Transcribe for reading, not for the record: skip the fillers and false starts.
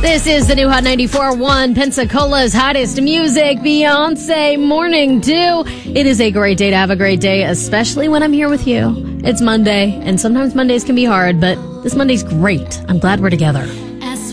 This is the new Hot 94.1, Pensacola's hottest music, Beyonce Morning Dew. It is a great day to have a great day, especially when I'm here with you. It's Monday, and sometimes Mondays can be hard, but this Monday's great. I'm glad we're together.